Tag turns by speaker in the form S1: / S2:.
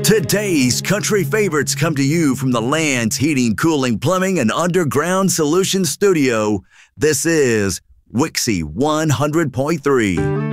S1: Today's country favorites come to you from the Land's Heating, Cooling, Plumbing, and Underground Solutions Studio. This is Wixie 100.3.